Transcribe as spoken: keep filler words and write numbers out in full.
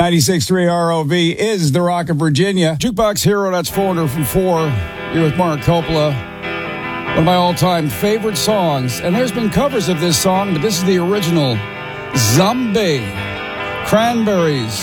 ninety-six point three R O V is the Rock of Virginia. Jukebox Hero, that's four hundred from four. You're with Mark Coppola. One of my all-time favorite songs. And there's been covers of this song, but this is the original. Zombie. Cranberries.